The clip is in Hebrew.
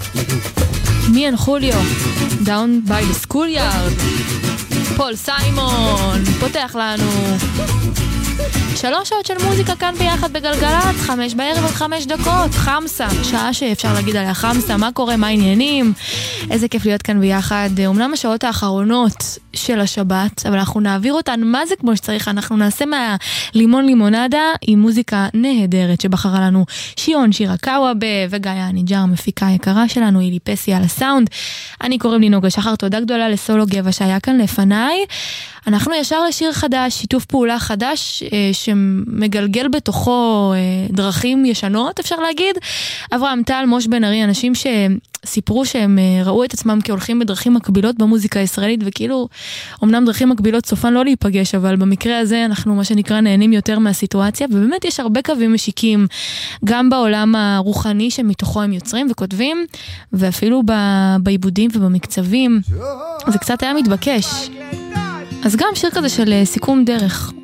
מי אנ חוליו, Down by the Schoolyard. פול סיימון פותח לנו 3 שעות של מוזיקה כאן ביחד בגלגלת, 5 בערב עד 5 דקות, חמסה, שעה שאפשר להגיד עליה חמסה, מה קורה, מה העניינים, איזה כיף להיות כאן ביחד. אומנם השעות האחרונות של השבת, אבל אנחנו נעביר אותן מה זה כמו שצריך, אנחנו נעשה מהלימון לימונדה עם מוזיקה נהדרת שבחרה לנו שיון שירה קוואבה וגיא הניג'ר המפיקה היקרה שלנו, אילי פסי על הסאונד. אני קוראים לי נוגה שחר, תודה גדולה לסולו גבע שהיה כאן לפניי. אנחנו ישר לשיר חדש, שיתוף פעולה חדש שמגלגל בתוכו דרכים ישנות, אפשר להגיד. אברהם טל, מוש בן ארי, אנשים שסיפרו שהם ראו את עצמם כהולכים בדרכים מקבילות במוזיקה הישראלית, וכאילו, אמנם דרכים מקבילות סופן לא להיפגש, אבל במקרה הזה אנחנו מה שנקרא נהנים יותר מהסיטואציה, ובאמת יש הרבה קווים משיקים, גם בעולם הרוחני שמתוכו הם יוצרים וכותבים, ואפילו בעיבודים ובמקצבים. זה קצת היה מתבקש. אז גם שיר כזה של סיכום דרך.